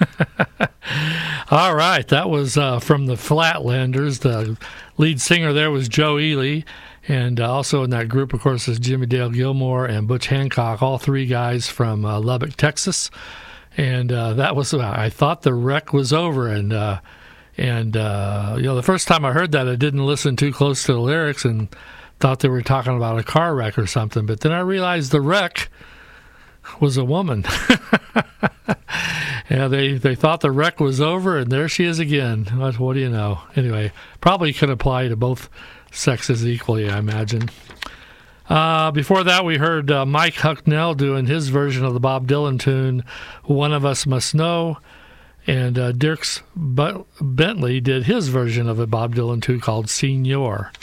All right, that was from the Flatlanders. The lead singer there was Joe Ely, and also in that group, of course, is Jimmy Dale Gilmore and Butch Hancock, all three guys from Lubbock, Texas. And that was, I thought the wreck was over, and the first time I heard that, I didn't listen too close to the lyrics and thought they were talking about a car wreck or something. But then I realized the wreck was a woman. Yeah, they thought the wreck was over, and there she is again. What do you know? Anyway, probably could apply to both sexes equally, I imagine. Before that, we heard Mike Hucknall doing his version of the Bob Dylan tune, One of Us Must Know, and Dierks Bentley did his version of a Bob Dylan tune called Senior.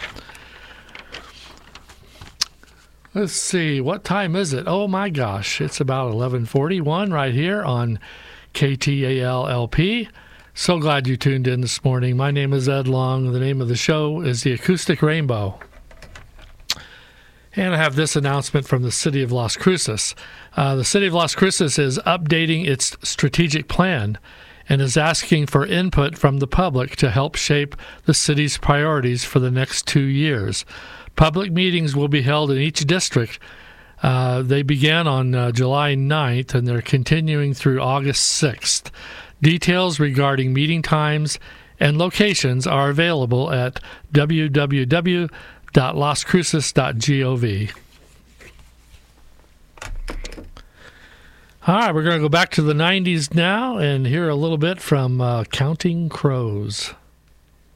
Let's see, what time is it? Oh my gosh, it's about 11:41 right here on KTAL-LP. So glad you tuned in this morning. My name is Ed Long. The name of the show is The Acoustic Rainbow. And I have this announcement from the city of Las Cruces. The city of Las Cruces is updating its strategic plan and is asking for input from the public to help shape the city's priorities for the next 2 years. Public meetings will be held in each district. They began on July 9th, and they're continuing through August 6th. Details regarding meeting times and locations are available at www.lascruces.gov. All right, we're going to go back to the 90s now and hear a little bit from Counting Crows.